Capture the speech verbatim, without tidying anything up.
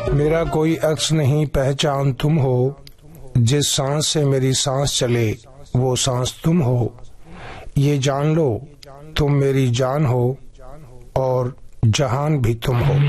मेरा कोई अक्स नहीं पहचान तुम हो, जिस सांस से मेरी सांस चले वो सांस तुम हो। ये जान लो तुम मेरी जान हो और जहान भी तुम हो।